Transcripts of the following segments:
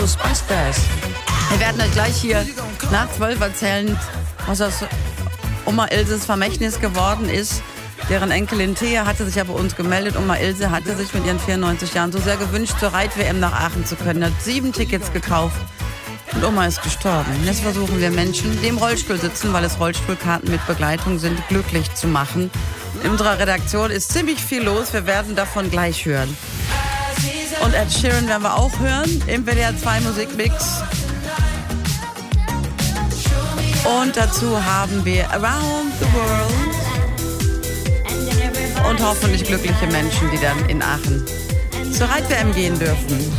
Ghostbusters. Wir werden euch gleich hier nach 12 erzählen, was aus Oma Ilses Vermächtnis geworden ist. Deren Enkelin Thea hatte sich ja bei uns gemeldet. Oma Ilse hatte sich mit ihren 94 Jahren so sehr gewünscht, zur Reit-WM nach Aachen zu können. Hat 7 Tickets gekauft und Oma ist gestorben. Jetzt versuchen wir Menschen, die im Rollstuhl sitzen, weil es Rollstuhlkarten mit Begleitung sind, glücklich zu machen. In unserer Redaktion ist ziemlich viel los. Wir werden davon gleich hören. Und Ed Sheeran werden wir auch hören im WDR 2 Musikmix. Und dazu haben wir Around the World. Und hoffentlich glückliche Menschen, die dann in Aachen zur Reit-WM gehen dürfen.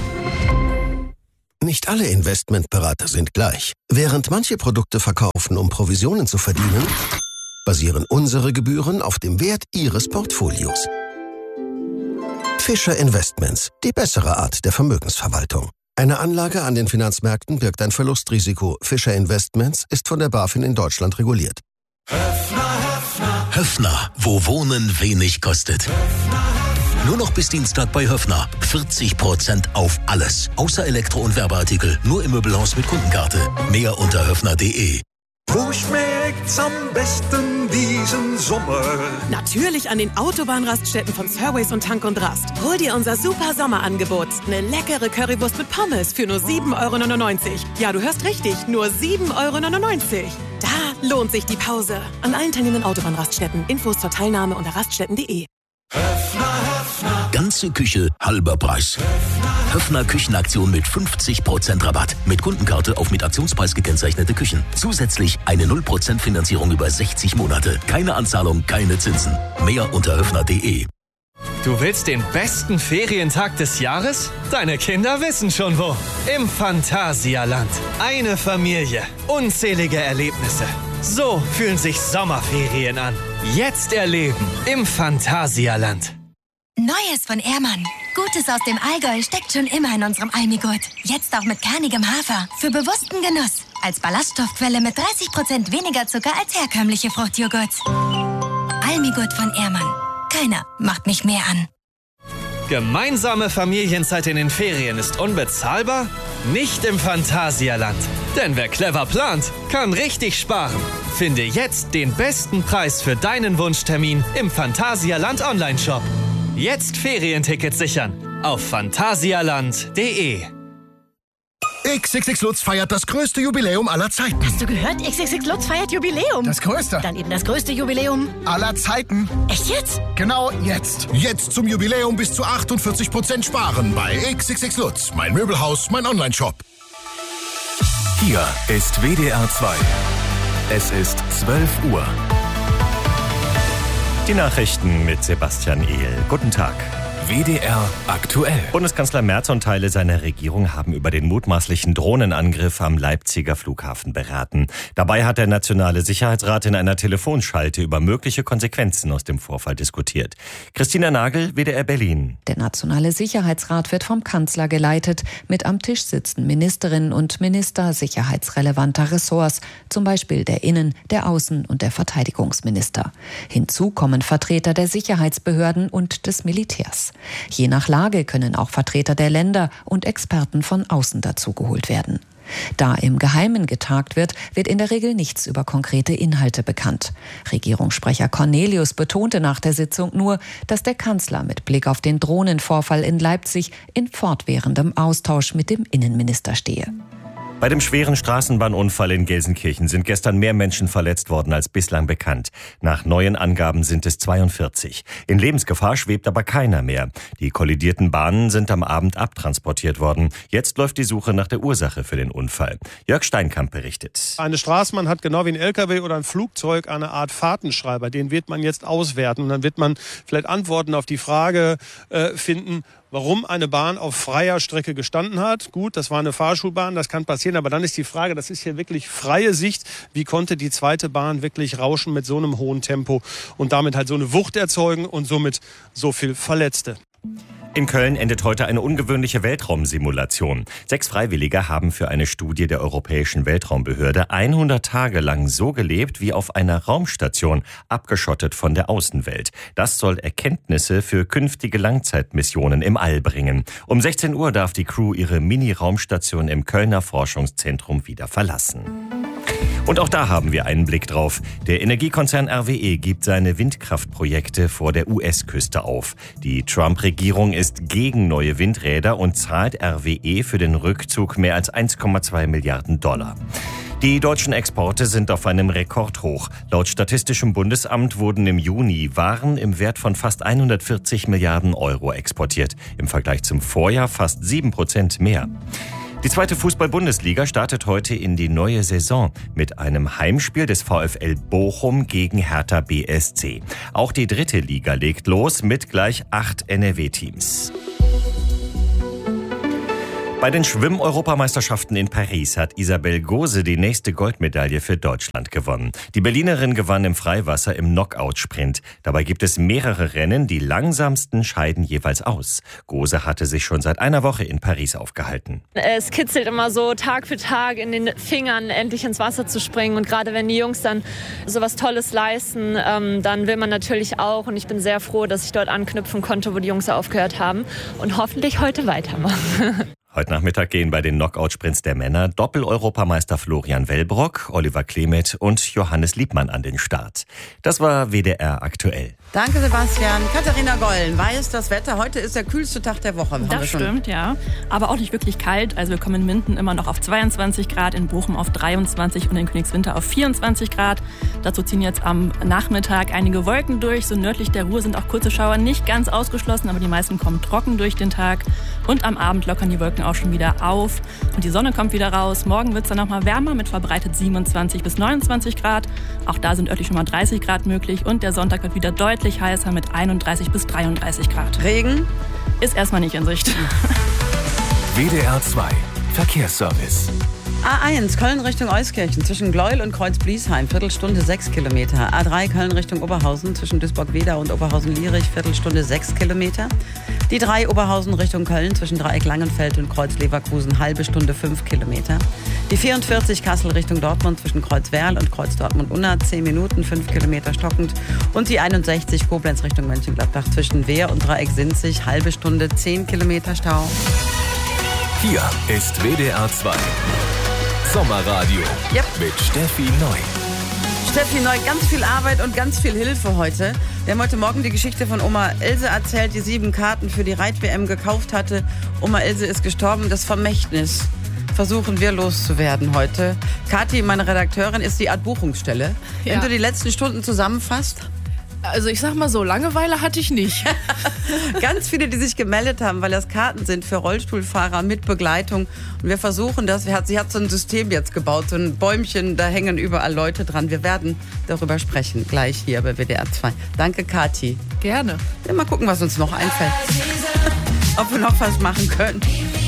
Nicht alle Investmentberater sind gleich. Während manche Produkte verkaufen, um Provisionen zu verdienen, basieren unsere Gebühren auf dem Wert Ihres Portfolios. Fischer Investments, die bessere Art der Vermögensverwaltung. Eine Anlage an den Finanzmärkten birgt ein Verlustrisiko. Fischer Investments ist von der BaFin in Deutschland reguliert. Höffner, wo Wohnen wenig kostet. Nur noch bis Dienstag bei Höffner. 40% auf alles. Außer Elektro- und Werbeartikel. Nur im Möbelhaus mit Kundenkarte. Mehr unter höffner.de. Wo schmeckt's am besten diesen Sommer? Natürlich an den Autobahnraststätten von Surways und Tank und Rast. Hol dir unser super Sommerangebot. Eine leckere Currywurst mit Pommes für nur 7,99 €. Ja, du hörst richtig, nur 7,99 €. Da lohnt sich die Pause. An allen teilnehmenden Autobahnraststätten. Infos zur Teilnahme unter raststätten.de. Ganze Küche, halber Preis. Höffner Küchenaktion mit 50% Rabatt. Mit Kundenkarte auf mit Aktionspreis gekennzeichnete Küchen. Zusätzlich eine 0% Finanzierung über 60 Monate. Keine Anzahlung, keine Zinsen. Mehr unter höffner.de. Du willst den besten Ferientag des Jahres? Deine Kinder wissen schon wo. Im Phantasialand. Eine Familie. Unzählige Erlebnisse. So fühlen sich Sommerferien an. Jetzt erleben im Phantasialand. Neues von Ehrmann. Gutes aus dem Allgäu steckt schon immer in unserem Almigurt. Jetzt auch mit kernigem Hafer. Für bewussten Genuss. Als Ballaststoffquelle mit 30% weniger Zucker als herkömmliche Fruchtjoghurts. Almigurt von Ehrmann. Keiner macht mich mehr an. Gemeinsame Familienzeit in den Ferien ist unbezahlbar? Nicht im Phantasialand. Denn wer clever plant, kann richtig sparen. Finde jetzt den besten Preis für deinen Wunschtermin im Phantasialand Online-Shop. Jetzt Ferientickets sichern auf phantasialand.de. XXX Lutz feiert das größte Jubiläum aller Zeiten. Hast du gehört? XXX Lutz feiert Jubiläum. Das größte. Dann eben das größte Jubiläum aller Zeiten. Echt jetzt? Genau jetzt. Jetzt zum Jubiläum bis zu 48% sparen bei XXX Lutz. Mein Möbelhaus, mein Online-Shop. Hier ist WDR 2. Es ist 12 Uhr. Die Nachrichten mit Sebastian Ehl. Guten Tag. WDR aktuell. Bundeskanzler Merz und Teile seiner Regierung haben über den mutmaßlichen Drohnenangriff am Leipziger Flughafen beraten. Dabei hat der Nationale Sicherheitsrat in einer Telefonschalte über mögliche Konsequenzen aus dem Vorfall diskutiert. Christina Nagel, WDR Berlin. Der Nationale Sicherheitsrat wird vom Kanzler geleitet. Mit am Tisch sitzen Ministerinnen und Minister sicherheitsrelevanter Ressorts, zum Beispiel der Innen-, der Außen- und der Verteidigungsminister. Hinzu kommen Vertreter der Sicherheitsbehörden und des Militärs. Je nach Lage können auch Vertreter der Länder und Experten von außen dazugeholt werden. Da im Geheimen getagt wird, wird in der Regel nichts über konkrete Inhalte bekannt. Regierungssprecher Cornelius betonte nach der Sitzung nur, dass der Kanzler mit Blick auf den Drohnenvorfall in Leipzig in fortwährendem Austausch mit dem Innenminister stehe. Bei dem schweren Straßenbahnunfall in Gelsenkirchen sind gestern mehr Menschen verletzt worden als bislang bekannt. Nach neuen Angaben sind es 42. In Lebensgefahr schwebt aber keiner mehr. Die kollidierten Bahnen sind am Abend abtransportiert worden. Jetzt läuft die Suche nach der Ursache für den Unfall. Jörg Steinkamp berichtet. Eine Straßenbahn hat genau wie ein LKW oder ein Flugzeug eine Art Fahrtenschreiber. Den wird man jetzt auswerten. Und dann wird man vielleicht Antworten auf die Frage finden, warum eine Bahn auf freier Strecke gestanden hat. Gut, das war eine Fahrschulbahn, das kann passieren. Aber dann ist die Frage, das ist hier wirklich freie Sicht. Wie konnte die zweite Bahn wirklich rauschen mit so einem hohen Tempo und damit halt so eine Wucht erzeugen und somit so viel Verletzte? In Köln endet heute eine ungewöhnliche Weltraumsimulation. 6 Freiwillige haben für eine Studie der Europäischen Weltraumbehörde 100 Tage lang so gelebt wie auf einer Raumstation, abgeschottet von der Außenwelt. Das soll Erkenntnisse für künftige Langzeitmissionen im All bringen. Um 16 Uhr darf die Crew ihre Mini-Raumstation im Kölner Forschungszentrum wieder verlassen. Und auch da haben wir einen Blick drauf. Der Energiekonzern RWE gibt seine Windkraftprojekte vor der US-Küste auf. Die Trump-Regierung ist gegen neue Windräder und zahlt RWE für den Rückzug mehr als 1,2 Milliarden $. Die deutschen Exporte sind auf einem Rekordhoch. Laut Statistischem Bundesamt wurden im Juni Waren im Wert von fast 140 Milliarden € exportiert. Im Vergleich zum Vorjahr fast 7% mehr. Die 2. Fußball-Bundesliga startet heute in die neue Saison mit einem Heimspiel des VfL Bochum gegen Hertha BSC. Auch die 3. Liga legt los mit gleich 8 NRW-Teams. Bei den Schwimm-Europameisterschaften in Paris hat Isabel Gose die nächste Goldmedaille für Deutschland gewonnen. Die Berlinerin gewann im Freiwasser im Knockout-Sprint. Dabei gibt es mehrere Rennen, die langsamsten scheiden jeweils aus. Gose hatte sich schon seit einer Woche in Paris aufgehalten. Es kitzelt immer so Tag für Tag in den Fingern, endlich ins Wasser zu springen. Und gerade wenn die Jungs dann so was Tolles leisten, dann will man natürlich auch. Und ich bin sehr froh, dass ich dort anknüpfen konnte, wo die Jungs aufgehört haben. Und hoffentlich heute weitermachen. Heute Nachmittag gehen bei den Knockout-Sprints der Männer Doppel-Europameister Florian Wellbrock, Oliver Klemet und Johannes Liebmann an den Start. Das war WDR aktuell. Danke, Sebastian. Katharina Gollen weiß das Wetter. Heute ist der kühlste Tag der Woche. Das stimmt, ja. Aber auch nicht wirklich kalt. Also wir kommen in Minden immer noch auf 22 Grad, in Bochum auf 23 und in Königswinter auf 24 Grad. Dazu ziehen jetzt am Nachmittag einige Wolken durch. So nördlich der Ruhr sind auch kurze Schauer nicht ganz ausgeschlossen, aber die meisten kommen trocken durch den Tag. Und am Abend lockern die Wolken auch schon wieder auf und die Sonne kommt wieder raus. Morgen wird es dann nochmal wärmer mit verbreitet 27 bis 29 Grad. Auch da sind örtlich schon mal 30 Grad möglich und der Sonntag wird wieder deutlich heißer mit 31 bis 33 Grad. Regen ist erstmal nicht in Sicht. WDR 2 Verkehrsservice. A1 Köln Richtung Euskirchen zwischen Gleuel und Kreuz-Bliesheim, Viertelstunde 6 Kilometer. A3 Köln Richtung Oberhausen zwischen Duisburg-Wedau und Oberhausen-Lierich, Viertelstunde 6 Kilometer. Die 3 Oberhausen Richtung Köln zwischen Dreieck Langenfeld und Kreuz Leverkusen, halbe Stunde 5 Kilometer. Die 44 Kassel Richtung Dortmund zwischen Kreuz Werl und Kreuz Dortmund-Unna, 10 Minuten, 5 Kilometer stockend. Und die 61 Koblenz Richtung Mönchengladbach zwischen Wehr und Dreieck Sinzig, halbe Stunde, 10 Kilometer Stau. Hier ist WDR 2 Sommerradio mit Steffi Neu. Steffi Neu, ganz viel Arbeit und ganz viel Hilfe heute. Wir haben heute Morgen die Geschichte von Oma Else erzählt, die 7 Karten für die Reit-WM gekauft hatte. Oma Else ist gestorben. Das Vermächtnis versuchen wir loszuwerden heute. Kathi, meine Redakteurin, ist die Art Buchungsstelle. Ja. Wenn du die letzten Stunden zusammenfasst. Also ich sag mal so, Langeweile hatte ich nicht. Ganz viele, die sich gemeldet haben, weil das Karten sind für Rollstuhlfahrer mit Begleitung. Und wir versuchen das. Sie hat so ein System jetzt gebaut, so ein Bäumchen, da hängen überall Leute dran. Wir werden darüber sprechen, gleich hier bei WDR 2. Danke, Kathi. Gerne. Ja, mal gucken, was uns noch einfällt. Ob wir noch was machen können.